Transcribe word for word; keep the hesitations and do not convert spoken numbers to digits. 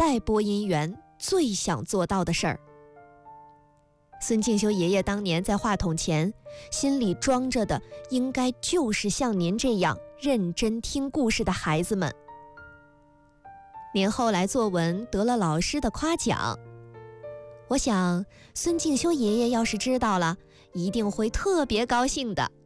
代播音员最想做到的事儿。孙敬修爷爷当年在话筒前，心里装着的应该就是像您这样认真听故事的孩子们。您后来作文得了老师的夸奖，我想孙敬修爷爷要是知道了，一定会特别高兴的。